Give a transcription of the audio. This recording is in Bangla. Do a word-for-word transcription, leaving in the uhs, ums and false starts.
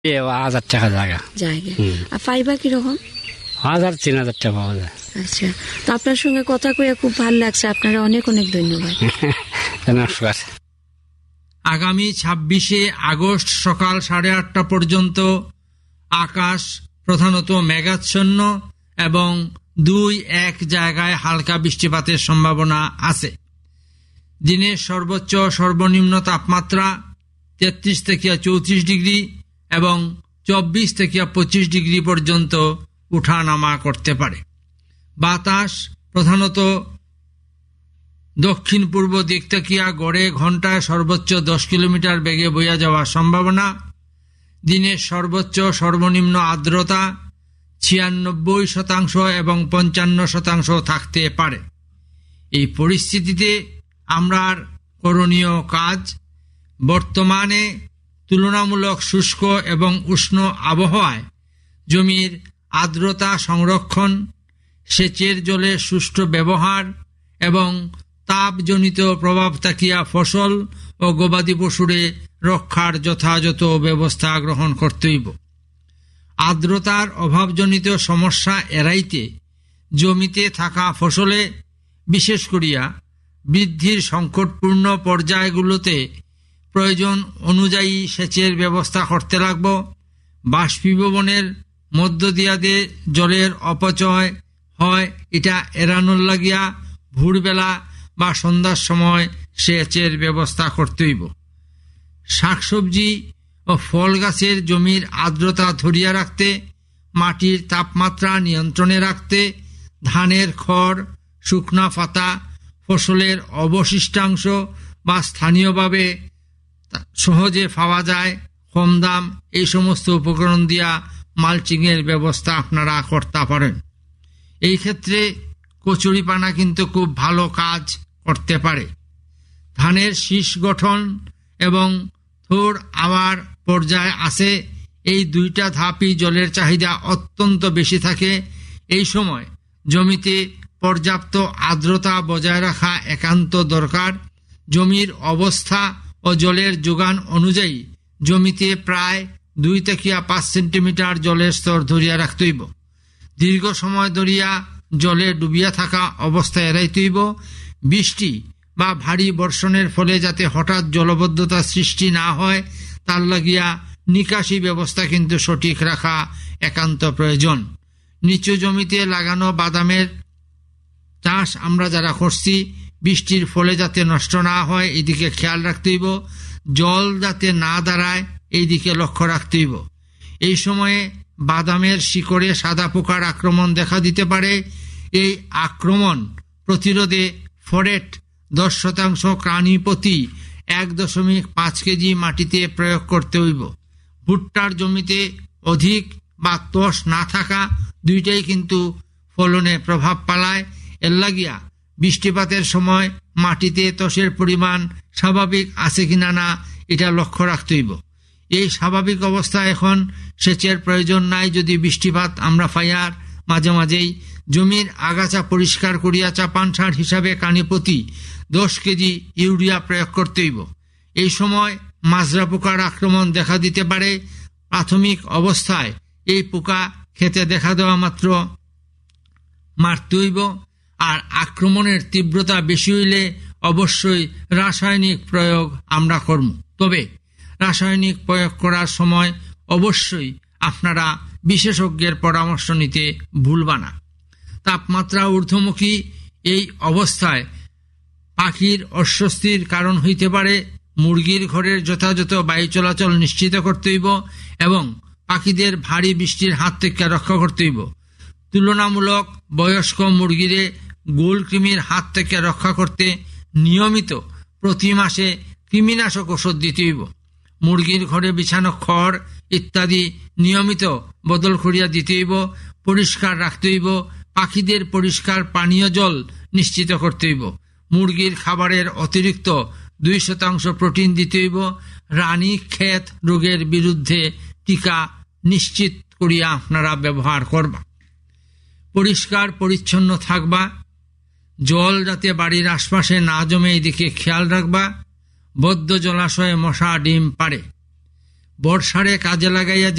হাজার টাকা জায়গা জায়গা। আর পাইবা কিরকম? হাজার তিন হাজার টাকা পাওয়া যায়। আচ্ছা, তো আপনার সঙ্গে কথা কয়ে খুব ভালো লাগছে, আপনারা অনেক অনেক ধন্যবাদ। নমস্কার। আগামী ছাব্বিশে আগস্ট সকাল সাড়ে আটটা পর্যন্ত আকাশ প্রধানত মেঘাচ্ছন্ন এবং দুই এক জায়গায় হালকা বৃষ্টিপাতের সম্ভাবনা আছে। দিনের সর্বোচ্চ সর্বনিম্ন তাপমাত্রা তেত্রিশ থেকে চৌত্রিশ ডিগ্রি এবং চব্বিশ থেকে পঁচিশ ডিগ্রি পর্যন্ত উঠানামা করতে পারে। বাতাস প্রধানত দক্ষিণ পূর্ব দিক থেকে গড়ে ঘন্টায় সর্বোচ্চ দশ কিলোমিটার বেগে বয়ে যাওয়ার সম্ভাবনা। দিনের সর্বোচ্চ সর্বনিম্ন আর্দ্রতা ছিয়ানব্বই শতাংশ এবং পঞ্চান্ন শতাংশ থাকতে পারে। এই পরিস্থিতিতে আমরা করণীয় কাজ, বর্তমানে তুলনামূলক শুষ্ক এবং উষ্ণ আবহাওয়ায় জমির আর্দ্রতা সংরক্ষণ, সেচের জলের সুষ্ঠু ব্যবহার এবং তাপজনিত প্রভাব তাকিয়া ফসল ও গবাদি পশুরে রক্ষার যথাযথ ব্যবস্থা গ্রহণ করতে হইব। আর্দ্রতার অভাবজনিত সমস্যা এড়াইতে জমিতে থাকা ফসলে বিশেষ করিয়া বৃদ্ধির সংকটপূর্ণ পর্যায়গুলোতে প্রয়োজন অনুযায়ী সেচের ব্যবস্থা করতে লাগব। বাষ্পীভবনের মধ্য দিয়া দিয়ে জলের অপচয় হয়, এটা এড়ানোর লাগিয়া ভোরবেলা বা সন্ধ্যার সময় সেচের ব্যবস্থা করতে হইব। শাকসবজি ও ফল গাছের জমির আর্দ্রতা ধরিয়া রাখতে, মাটির তাপমাত্রা নিয়ন্ত্রণে রাখতে ধানের খড়, শুকনা পাতা, ফসলের অবশিষ্টাংশ বা স্থানীয়ভাবে সহজে পাওয়া যায় কম দাম, এই সমস্ত উপকরণ দিয়া মালচিংয়ের ব্যবস্থা আপনারা করতে পারেন। এই ক্ষেত্রে কচুরিপানা কিন্তু খুব ভালো কাজ করতে পারে। ধানের শীষ গঠন এবং থোড় আবার পর্যায়ে আছে, এই দুইটা ধাপই জলের চাহিদা অত্যন্ত বেশি থাকে। এই সময় জমিতে পর্যাপ্ত আর্দ্রতা বজায় রাখা একান্ত দরকার। জমির অবস্থা ও জলের যোগান অনুযায়ী জমিতে প্রায় দুই থেকে পাঁচ সেন্টিমিটার জলের স্তর ধরিয়া রাখতে হইব। দীর্ঘ সময় ধরিয়া জলে ডুবিয়া থাকা অবস্থা এড়াইতে হইব। বৃষ্টি বা ভারী বর্ষণের ফলে যাতে হঠাৎ জলবদ্ধতা সৃষ্টি না হয়, তার লাগিয়া নিকাশি ব্যবস্থা কিন্তু সঠিক রাখা একান্ত প্রয়োজন। নিচু জমিতে লাগানো বাদামের চাষ আমরা যারা করছি, বৃষ্টির ফলে যাতে নষ্ট না হয় এদিকে খেয়াল রাখতে হইব। জল যাতে না দাঁড়ায় এই দিকে লক্ষ্য রাখতে হইব। এই সময়ে বাদামের শিকড়ে সাদা পোকার আক্রমণ দেখা দিতে পারে। এই আক্রমণ প্রতিরোধে ফরেট দশ শতাংশ প্রাণী প্রতি এক দশমিক পাঁচ কেজি মাটিতে প্রয়োগ করতে হইব। ভুট্টার জমিতে অধিক বা তোষ না থাকা দুইটাই কিন্তু ফলনে প্রভাব পালায়। এর লাগিয়া বৃষ্টিপাতের সময় মাটিতে তোষের পরিমাণ স্বাভাবিক আছে কিনা না এটা লক্ষ্য রাখতে হইব। এই স্বাভাবিক অবস্থা এখন সেচের প্রয়োজন নাই যদি বৃষ্টিপাত আমরা পাইয়ার মাঝে মাঝেই জমির আগাছা পরিষ্কার করিয়া চাপান সার হিসাবে কানি প্রতি দশ কেজি ইউরিয়া প্রয়োগ করতে হইব। এই সময় মাজরা পোকার আক্রমণ দেখা দিতে পারে। প্রাথমিক অবস্থায় এই পোকা খেতে দেখা দেওয়া মাত্র মারতে হইব। আর আক্রমণের তীব্রতা বেশি হইলে অবশ্যই রাসায়নিক প্রয়োগ আমরা করব। তবে রাসায়নিক প্রয়োগ করার সময় অবশ্যই আপনারা বিশেষজ্ঞের পরামর্শ নিতে ভুলবা না। তাপমাত্রা ঊর্ধ্বমুখী এই অবস্থায় পাখির অস্বস্তির কারণ হইতে পারে। মুরগির ঘরের যথাযথ বায়ু চলাচল নিশ্চিত করতে হইব এবং পাখিদের ভারী বৃষ্টির হাত থেকে রক্ষা করতে হইব। তুলনামূলক বয়স্ক মুরগিরে গোল কৃমির হাত থেকে রক্ষা করতে নিয়মিত প্রতি মাসে কৃমিনাশক ওষুধ দিতে হইব। মুরগির ঘরে বিছানো খড় ইত্যাদি নিয়মিত বদল করিয়া দিতে হইব। পরিষ্কার রাখতে হইব। পাখিদের পরিষ্কার পানীয় জল নিশ্চিত করতে হইব। মুরগির খাবারের অতিরিক্ত দুই শতাংশ প্রোটিন দিতে হইব। রানী ক্ষেত রোগের বিরুদ্ধে টিকা নিশ্চিত করিয়া আপনারা ব্যবহার করবা। পরিষ্কার পরিচ্ছন্ন থাকবা। জল যাতে বাড়ির আশপাশে না জমে এদিকে খেয়াল রাখবা। বদ্ধ জলাশয়ে মশা ডিম পাড়ে। বর্ষারে কাজে লাগাইয়া